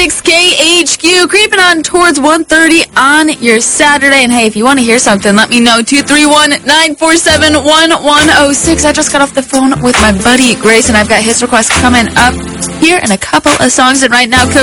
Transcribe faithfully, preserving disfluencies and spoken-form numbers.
six K H Q, creeping on towards one thirty on your Saturday. And hey, if you want to hear something, let me know. two three one, nine four seven, one one oh six. I just got off the phone with my buddy Grace, and I've got his request coming up here in a couple of songs. And right now,